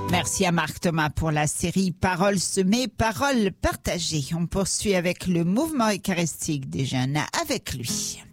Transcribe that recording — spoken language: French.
Merci à Marc Thomas pour la série Paroles semées, paroles partagées. On poursuit avec le mouvement eucharistique des jeunes avec lui.